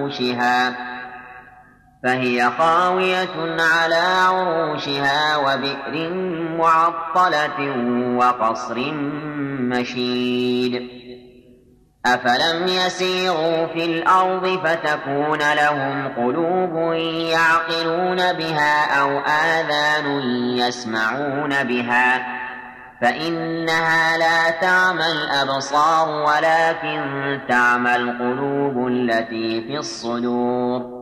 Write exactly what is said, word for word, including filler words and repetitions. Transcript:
عروشها فهي خاوية على عروشها وبئر معطلة وقصر مشيد أفلم يسيروا في الأرض فتكون لهم قلوب يعقلون بها أو آذان يسمعون بها فإنها لا تعمى الأبصار ولكن تعمى القلوب التي في الصدور